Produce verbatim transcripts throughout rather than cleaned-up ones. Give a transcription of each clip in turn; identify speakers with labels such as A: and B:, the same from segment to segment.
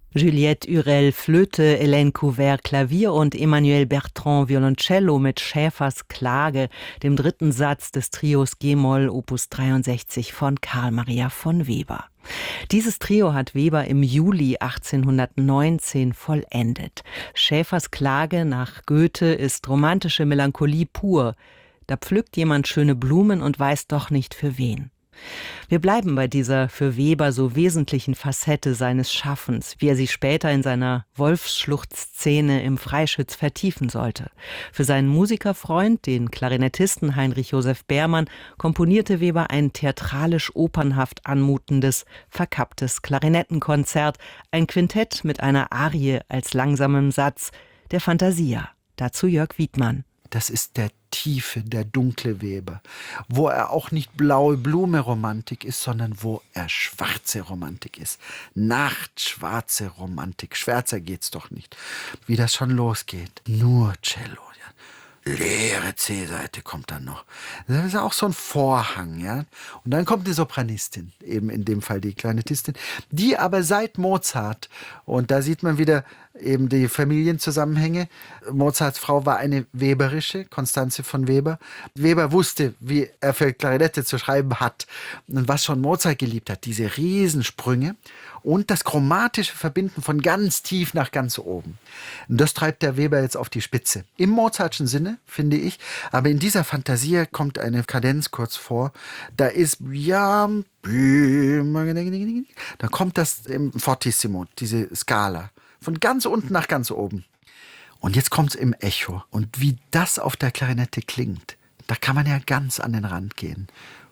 A: Juliette Hurel Flöte, Hélène Couvert Klavier und Emmanuel Bertrand Violoncello mit Schäfers Klage, dem dritten Satz des Trios G-Moll Opus dreiundsechzig von Carl Maria von Weber. Dieses Trio hat Weber im Juli achtzehnhundertneunzehn vollendet. Schäfers Klage nach Goethe ist romantische Melancholie pur. Da pflückt jemand schöne Blumen und weiß doch nicht für wen. Wir bleiben bei dieser für Weber so wesentlichen Facette seines Schaffens, wie er sie später in seiner Wolfsschlucht-Szene im Freischütz vertiefen sollte. Für seinen Musikerfreund, den Klarinettisten Heinrich Joseph Beermann, komponierte Weber ein theatralisch-opernhaft anmutendes, verkapptes Klarinettenkonzert, ein Quintett mit einer Arie als langsamem Satz, der Fantasia. Dazu Jörg Wiedmann.
B: Das ist der tiefe, der dunkle Weber, wo er auch nicht blaue Blume-Romantik ist, sondern wo er schwarze Romantik ist. Nachtschwarze Romantik, schwärzer geht's doch nicht. Wie das schon losgeht, nur Cello, ja. Leere C-Seite kommt dann noch. Das ist auch so ein Vorhang, ja. Und dann kommt die Sopranistin, eben in dem Fall die Klarinettistin, die aber seit Mozart, und da sieht man wieder eben die Familienzusammenhänge. Mozarts Frau war eine weberische, Constanze von Weber. Weber wusste, wie er für Klarinette zu schreiben hat. Und was schon Mozart geliebt hat, diese Riesensprünge und das chromatische Verbinden von ganz tief nach ganz oben. Und das treibt der Weber jetzt auf die Spitze. Im Mozartschen Sinne, finde ich. Aber in dieser Fantasie kommt eine Kadenz kurz vor. Da ist, ja, da kommt das im Fortissimo, diese Skala. Von ganz unten nach ganz oben. Und jetzt kommt es im Echo. Und wie das auf der Klarinette klingt, da kann man ja ganz an den Rand gehen.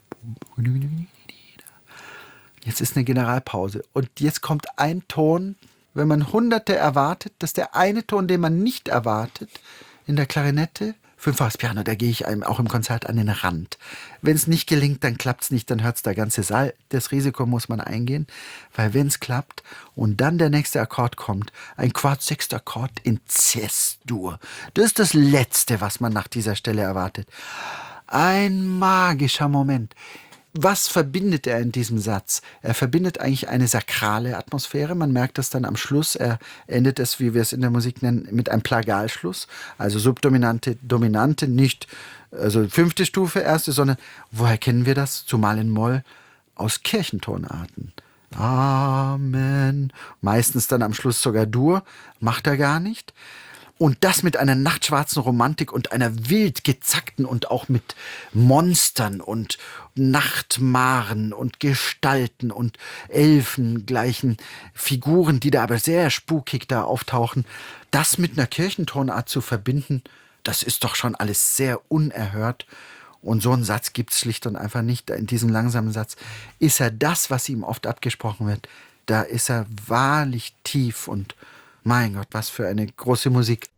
B: Jetzt ist eine Generalpause. Und jetzt kommt ein Ton, wenn man Hunderte erwartet, dass der eine Ton, den man nicht erwartet, in der Klarinette, fünffaches Piano, da gehe ich einem auch im Konzert an den Rand. Wenn es nicht gelingt, dann klappt es nicht, dann hört es der ganze Saal. Das Risiko muss man eingehen, weil wenn es klappt und dann der nächste Akkord kommt, ein Quart-Sechst-Akkord in Cess-Dur. Das ist das Letzte, was man nach dieser Stelle erwartet. Ein magischer Moment. Was verbindet er in diesem Satz? Er verbindet eigentlich eine sakrale Atmosphäre. Man merkt das dann am Schluss. Er endet es, wie wir es in der Musik nennen, mit einem Plagalschluss. Also Subdominante, Dominante, nicht also fünfte Stufe, erste, sondern woher kennen wir das? Zumal in Moll aus Kirchentonarten. Amen. Meistens dann am Schluss sogar Dur. Macht er gar nicht. Und das mit einer nachtschwarzen Romantik und einer wild gezackten und auch mit Monstern und Nachtmaren und Gestalten und elfengleichen Figuren, die da aber sehr spukig da auftauchen. Das mit einer Kirchentonart zu verbinden, das ist doch schon alles sehr unerhört. Und so einen Satz gibt es schlicht und einfach nicht. In diesem langsamen Satz ist er das, was ihm oft abgesprochen wird. Da ist er wahrlich tief und mein Gott, was für eine große Musik.